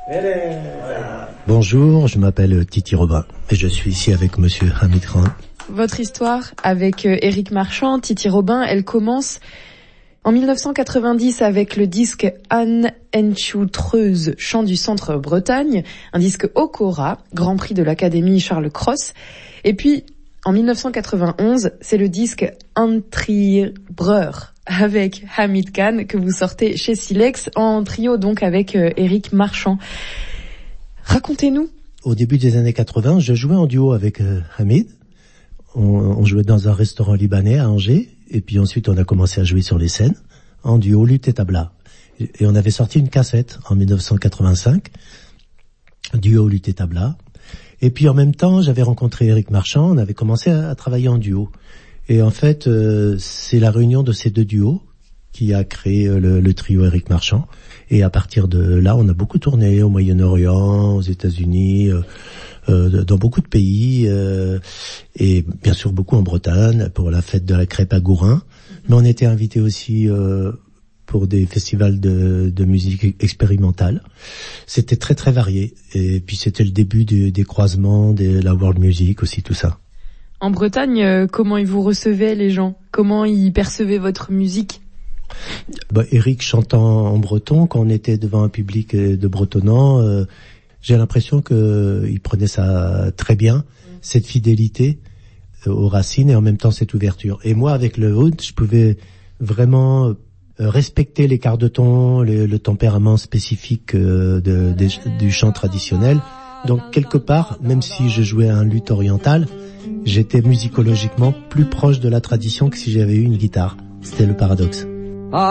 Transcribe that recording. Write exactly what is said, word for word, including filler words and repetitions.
Bonjour, je m'appelle Titi Robin et je suis ici avec monsieur Hamid Khan. Votre histoire avec Éric Marchand, Titi Robin, elle commence en mille neuf cent quatre-vingt-dix avec le disque Anne Enchoutreuse, chant du centre Bretagne, un disque Okora, Grand Prix de l'Académie Charles Cros. Et puis, en mille neuf cent quatre-vingt-onze, c'est le disque Antribreur avec Hamid Khan que vous sortez chez Silex en trio donc avec euh, Éric Marchand. Racontez-nous. Au début des années quatre-vingts, je jouais en duo avec euh, Hamid. On, on jouait dans un restaurant libanais à Angers. Et puis ensuite, on a commencé à jouer sur les scènes en duo luth et tabla. Et, et on avait sorti une cassette en mille neuf cent quatre-vingt-cinq, duo luth et tabla. Et puis en même temps, j'avais rencontré Éric Marchand. On avait commencé à, à travailler en duo. Et en fait, euh, c'est la réunion de ces deux duos qui a créé euh, le, le trio Éric Marchand. Et à partir de là, on a beaucoup tourné au Moyen-Orient, aux États-Unis, euh, euh, dans beaucoup de pays, euh, et bien sûr beaucoup en Bretagne pour la fête de la crêpe à Gourin. Mais on était invités aussi euh, pour des festivals de, de musique expérimentale. C'était très très varié. Et puis c'était le début des, des croisements, de la world music aussi, tout ça. En Bretagne, euh, comment ils vous recevaient les gens? Comment ils percevaient votre musique? Bah, Éric chantant en breton, quand on était devant un public de bretonnants, euh, j'ai l'impression que il prenait ça très bien, cette fidélité euh, aux racines et en même temps cette ouverture. Et moi, avec le oud, je pouvais vraiment euh, respecter l'écart de ton, le, le tempérament spécifique euh, de, de, du chant traditionnel. Donc quelque part, même si je jouais un luth oriental, j'étais musicologiquement plus proche de la tradition que si j'avais eu une guitare. C'était le paradoxe.